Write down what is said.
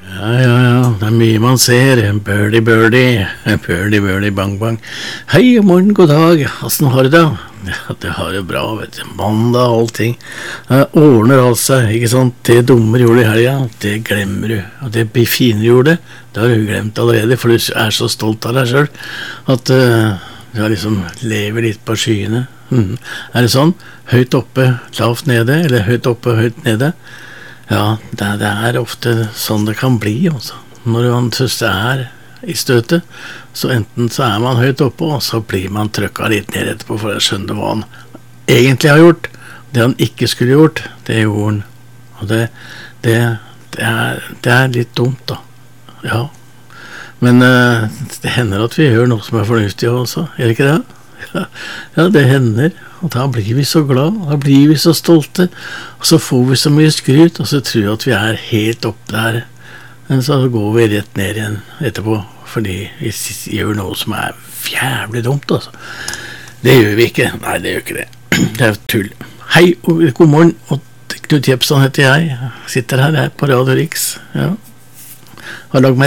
Ja, ja, ja, det mye man ser. Birdie, birdie, birdie, birdie, bang, bang. Hei, morgen, god dag. Hvordan har du det? Ja, det har det bra, vet du. Mandag og allting. Ordner alt seg, ikke sant? Det dummer gjorde i helga, det glemmer du. Og det fine gjorde, det har du glemt allerede, for du er så stolt av deg selv, at du liksom lever litt på skyene. Er det sånn? Høyt oppe, lavt nede, eller høyt oppe, høyt nede? Ja, det er ofte sånn det kan bli også. Når man synes det er i støtet, så enten så er man høyt oppe, og så blir man trykket litt ned etterpå, for jeg skjønner hva han egentlig har gjort. Det han ikke skulle gjort, det gjorde han. Og det er litt dumt da. Ja. Men det hender at vi gjør noe som er fornuftig også, er det ikke det? Ja, det hender, og da blir vi så glad, da blir vi så stolte, og så får vi så mye skryt, og så tror vi at vi er helt oppe der, men så går vi rett ned igjen etterpå, fordi vi gjør noe som er jævlig dumt, altså. Det gjør vi ikke, nei, det gjør ikke det, det er tull. Hei, og god morgen, og Knut Jepsen heter jeg sitter her på Radio Riks, ja, har laget meg